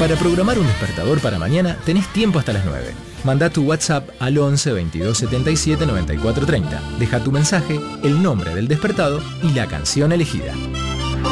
Para programar un despertador para mañana tenés tiempo hasta las 9. Mandá tu WhatsApp al 11 22 77 94 30. Deja tu mensaje, el nombre del despertado y la canción elegida.